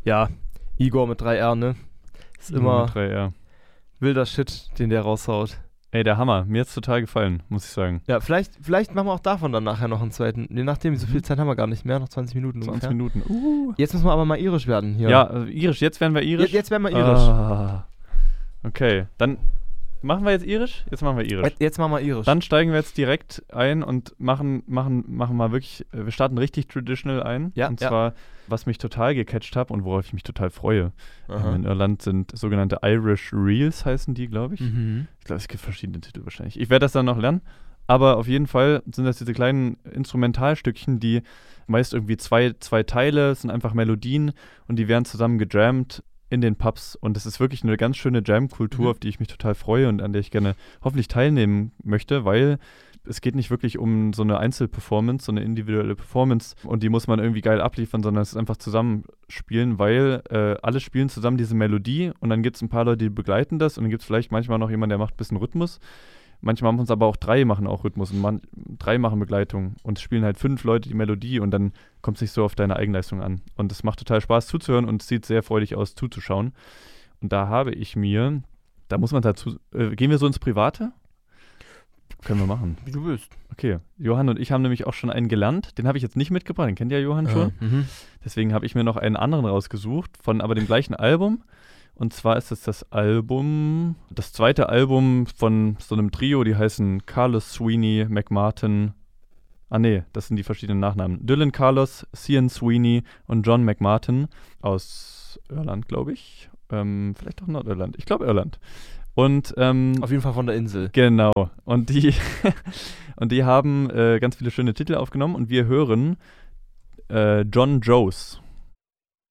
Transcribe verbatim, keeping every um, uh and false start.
Ja, Igor mit drei R, ne? Ist Igor immer mit drei R. wilder Shit, den der raushaut. Ey, der Hammer. Mir hat's total gefallen, muss ich sagen. Ja, vielleicht, vielleicht machen wir auch davon dann nachher noch einen zweiten. Je nachdem, so viel Mhm. Zeit haben wir gar nicht mehr, noch zwanzig Minuten zwanzig ungefähr. Minuten. Uh. Jetzt müssen wir aber mal irisch werden hier. Ja, also irisch. Jetzt werden wir irisch. Jetzt, jetzt werden wir irisch. Ah. Okay, dann machen wir jetzt irisch? Jetzt machen wir irisch. Jetzt, jetzt machen wir irisch. Dann steigen wir jetzt direkt ein und machen, machen, machen mal wirklich, äh, wir starten richtig traditional ein. Ja, und ja. zwar, was mich total gecatcht hat und worauf ich mich total freue. Aha. Ähm, in Irland sind sogenannte Irish Reels, heißen die, glaube ich. Mhm. Ich glaube, es gibt verschiedene Titel wahrscheinlich. Ich werde das dann noch lernen. Aber auf jeden Fall sind das diese kleinen Instrumentalstückchen, die meist irgendwie zwei, zwei Teile, sind einfach Melodien und die werden zusammen gejammt in den Pubs. Und das ist wirklich eine ganz schöne Jam-Kultur, Mhm. auf die ich mich total freue und an der ich gerne hoffentlich teilnehmen möchte, weil es geht nicht wirklich um so eine Einzelperformance, so eine individuelle Performance und die muss man irgendwie geil abliefern, sondern es ist einfach zusammenspielen, weil äh, alle spielen zusammen diese Melodie und dann gibt es ein paar Leute, die begleiten das und dann gibt es vielleicht manchmal noch jemanden, der macht ein bisschen Rhythmus. Manchmal machen es aber auch drei, machen auch Rhythmus und man, drei machen Begleitung und es spielen halt fünf Leute die Melodie und dann kommt es nicht so auf deine Eigenleistung an. Und es macht total Spaß zuzuhören und es sieht sehr freudig aus zuzuschauen. Und da habe ich mir, da muss man dazu, äh, gehen wir so ins Private? Können wir machen. Wie du willst. Okay, Johann und ich haben nämlich auch schon einen gelernt, den habe ich jetzt nicht mitgebracht, den kennt ja Johann schon. Äh, mhm. Deswegen habe ich mir noch einen anderen rausgesucht, von aber dem gleichen Album. Und zwar ist es das Album, das zweite Album von so einem Trio, die heißen Carlos Sweeney, McMartin. Ah nee, das sind die verschiedenen Nachnamen. Dylan Carlos, Cian Sweeney und John McMartin aus Irland, glaube ich. Ähm, vielleicht auch Nordirland. Ich glaube Irland. Und ähm, Auf jeden Fall von der Insel. genau. Und die und die haben äh, ganz viele schöne Titel aufgenommen und wir hören äh, John Joes.